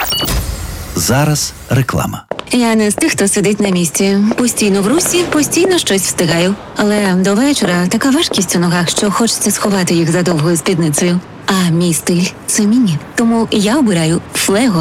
Зараз реклама. Я не з тих, хто сидить на місці. Постійно в русі, постійно щось встигаю. Але до вечора така важкість у ногах, що хочеться сховати їх за довгою спідницею. А мій стиль – це міні. Тому я обираю Флего.